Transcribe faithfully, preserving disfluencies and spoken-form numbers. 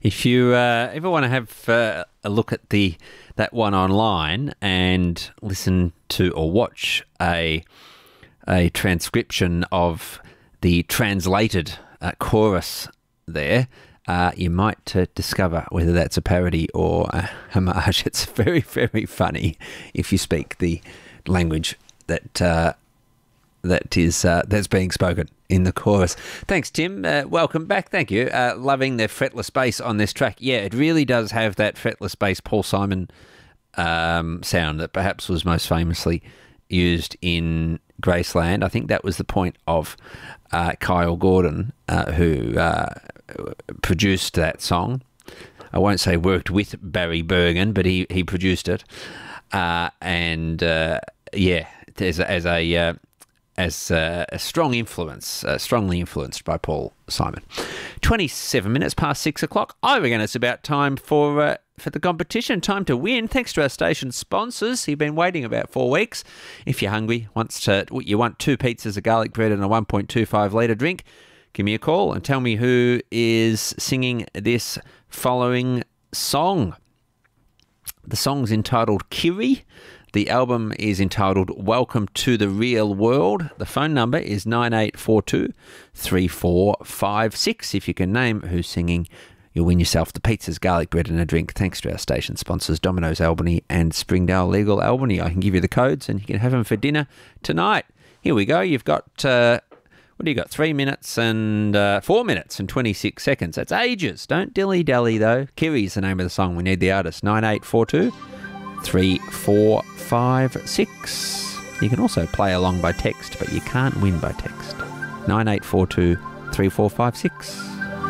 If you uh, ever want to have uh, a look at the that one online and listen to or watch a a transcription of the translated uh, chorus there, uh, you might uh, discover whether that's a parody or a homage. It's very, very funny if you speak the language that uh, that is uh, that's being spoken in the chorus. Thanks, Tim. Uh, welcome back. Thank you. Uh, loving the fretless bass on this track. Yeah, it really does have that fretless bass Paul Simon um, sound that perhaps was most famously used in Graceland. I think that was the point of uh, Kyle Gordon, uh, who uh, produced that song. I won't say worked with Barry Bergen, but he, he produced it. Uh, and uh, yeah, as a, as a uh, as a, a strong influence, uh, strongly influenced by Paul Simon. twenty-seven minutes past six o'clock. I reckon it's about time for uh, for the competition. Time to win. Thanks to our station sponsors. You've been waiting about four weeks. If you're hungry, wants to, you want two pizzas of garlic bread and a one point two five litre drink, give me a call and tell me who is singing this following song. The song's entitled Kiri. The album is entitled Welcome to the Real World. The phone number is nine eight four two, three four five six. If you can name who's singing, you'll win yourself the pizzas, garlic bread and a drink, thanks to our station sponsors, Domino's Albany and Springdale Legal Albany. I can give you the codes and you can have them for dinner tonight. Here we go. You've got, uh, what do you got? Three minutes and uh, four minutes and twenty-six seconds. That's ages. Don't dilly-dally, though. Kiri's the name of the song. We need the artist. nine eight four two, three four five six. You can also play along by text, but you can't win by text. nine eight four two, three four five six.